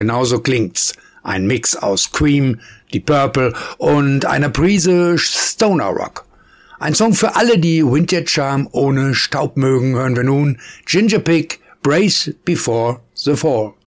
Genauso klingt's. Ein Mix aus Cream, Deep Purple und einer Prise Stoner Rock. Ein Song für alle, die Vintage Charm ohne Staub mögen, hören wir nun Ginger Pig, Brace Before the Fall.